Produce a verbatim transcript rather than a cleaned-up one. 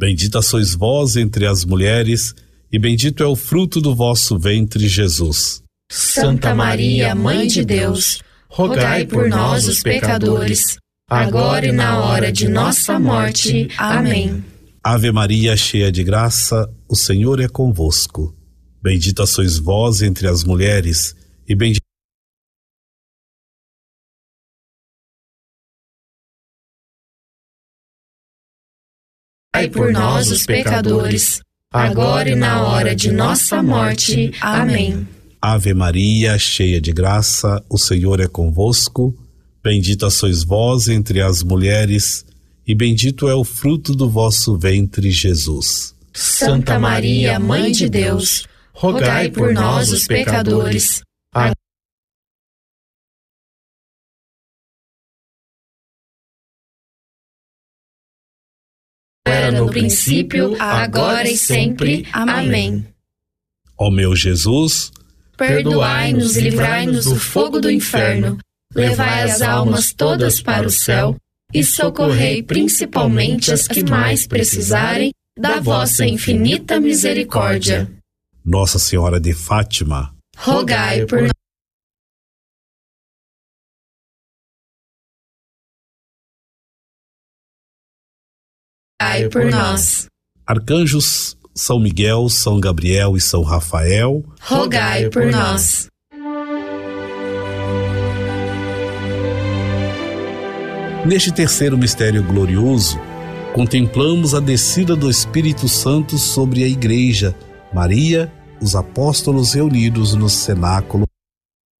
Bendita sois vós entre as mulheres, e bendito é o fruto do vosso ventre, Jesus. Santa Maria, Mãe de Deus, rogai por nós, os pecadores, agora e na hora de nossa morte. Amém. Ave Maria, cheia de graça, o Senhor é convosco. Bendita sois vós entre as mulheres, e bendito Rogai por nós, os pecadores, agora e na hora de nossa morte. Amém. Ave Maria, cheia de graça, o Senhor é convosco. Bendita sois vós entre as mulheres, e bendito é o fruto do vosso ventre, Jesus. Santa Maria, Mãe de Deus, rogai por nós, os pecadores, agora no princípio, agora e sempre. Amém. Ó meu Jesus, perdoai-nos e livrai-nos do fogo do inferno, levai as almas todas para o céu e socorrei principalmente as que mais precisarem da vossa infinita misericórdia. Nossa Senhora de Fátima, rogai por nós. Rogai por nós. Arcanjos São Miguel, São Gabriel e São Rafael, rogai por nós. Neste terceiro mistério glorioso, contemplamos a descida do Espírito Santo sobre a Igreja, Maria, os apóstolos reunidos no cenáculo.